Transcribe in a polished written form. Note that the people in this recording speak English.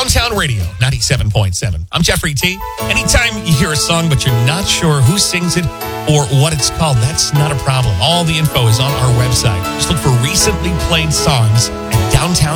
Downtown Radio, 97.7. I'm Jeffrey T. Anytime you hear a song but you're not sure who sings it or what it's called, that's not a problem. All the info is on our website. Just look for recently played songs at Downtown